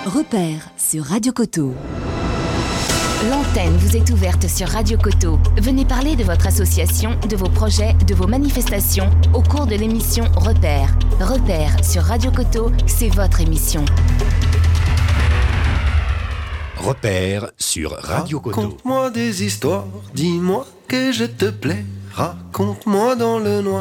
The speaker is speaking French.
Repère sur Radio Coteau. L'antenne vous est ouverte sur Radio Coteau. Venez parler de votre association, de vos projets, de vos manifestations au cours de l'émission Repère. Repère sur Radio Coteau, c'est votre émission. Repère sur Radio Coteau. Raconte-moi des histoires, dis-moi que je te plais. Raconte-moi dans le noir.